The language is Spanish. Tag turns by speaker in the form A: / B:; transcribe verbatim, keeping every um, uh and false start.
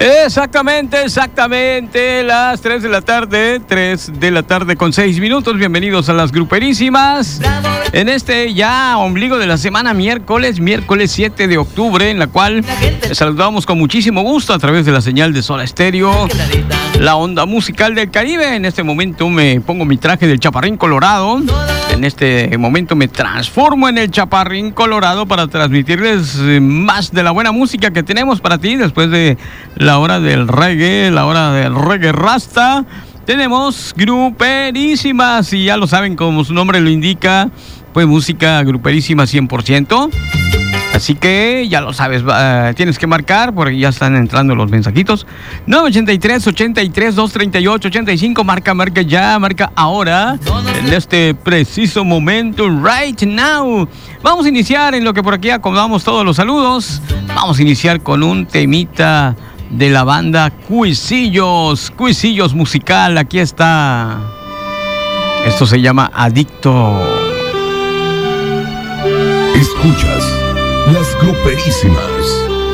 A: Exactamente, exactamente, las tres de la tarde, tres de la tarde con seis minutos. Bienvenidos a las Gruperísimas. En este ya ombligo de la semana, miércoles, miércoles siete de octubre, en la cual les saludamos con muchísimo gusto a través de la señal de Soda Stereo, la onda musical del Caribe. En este momento me pongo mi traje del Chaparrín Colorado. En este momento me transformo en el Chaparrín Colorado para transmitirles más de la buena música que tenemos para ti después de la hora del reggae, la hora del reggae rasta. Tenemos Gruperísimas y ya lo saben, como su nombre lo indica, pues música gruperísima cien por ciento. Así que ya lo sabes, uh, tienes que marcar porque ya están entrando los mensajitos. nueve ochenta y tres, ochenta y tres, doscientos treinta y ocho, ochenta y cinco, marca, marca ya, marca ahora, en este preciso momento, right now. Vamos a iniciar en lo que por aquí acomodamos todos los saludos. Vamos a iniciar con un temita de la banda Cuisillos, Cuisillos musical, aquí está. Esto se llama Adicto.
B: Escuchas Las Gruperísimas.